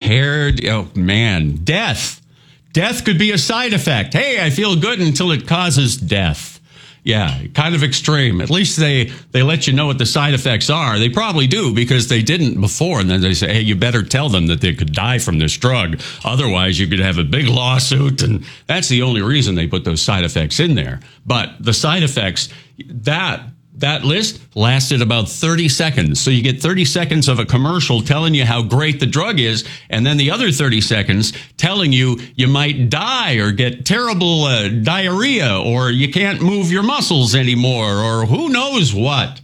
impaired. Oh, man, death. Death could be a side effect. Hey, I feel good until it causes death. Yeah, kind of extreme. At least they let you know what the side effects are. They probably do because they didn't before. And then they say, hey, you better tell them that they could die from this drug. Otherwise, you could have a big lawsuit. And that's the only reason they put those side effects in there. But the side effects, that list lasted about 30 seconds. So you get 30 seconds of a commercial telling you how great the drug is, and then the other 30 seconds telling you you might die or get terrible diarrhea, or you can't move your muscles anymore, or who knows what.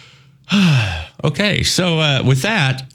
Okay, so with that,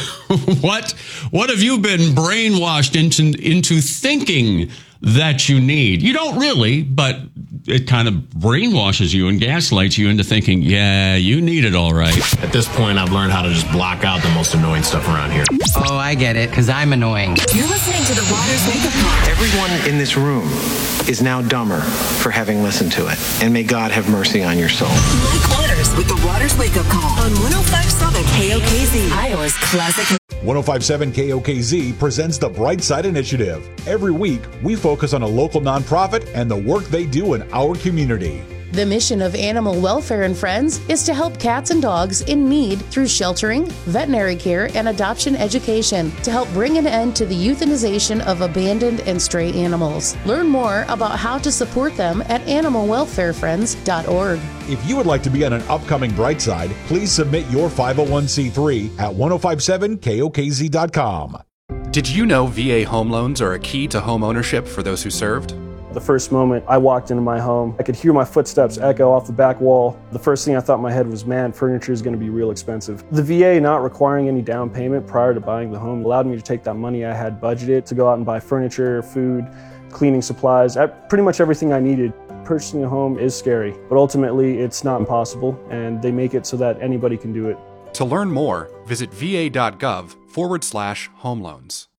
what have you been brainwashed into thinking that you need? You don't really, but it kind of brainwashes you and gaslights you into thinking, yeah, you need it all right. At this point, I've learned how to just block out the most annoying stuff around here. Oh, I get it, because I'm annoying. You're listening to the Waters Wake Up Call. Everyone in this room is now dumber for having listened to it. And may God have mercy on your soul. Mike Waters with the Waters Wake Up Call on 105.7 KOKZ, Iowa's classic. 105.7 KOKZ presents the Bright Side Initiative. Every week, we focus on a local nonprofit and the work they do in our community. The mission of Animal Welfare and Friends is to help cats and dogs in need through sheltering, veterinary care, and adoption education to help bring an end to the euthanization of abandoned and stray animals. Learn more about how to support them at animalwelfarefriends.org. If you would like to be on an upcoming Bright Side, please submit your 501c3 at 1057kokz.com. Did you know VA home loans are a key to home ownership for those who served? The first moment I walked into my home, I could hear my footsteps echo off the back wall. The first thing I thought in my head was, man, furniture is going to be real expensive. The VA not requiring any down payment prior to buying the home allowed me to take that money I had budgeted to go out and buy furniture, food, cleaning supplies, pretty much everything I needed. Purchasing a home is scary, but ultimately it's not impossible, and they make it so that anybody can do it. To learn more, visit va.gov/home loans.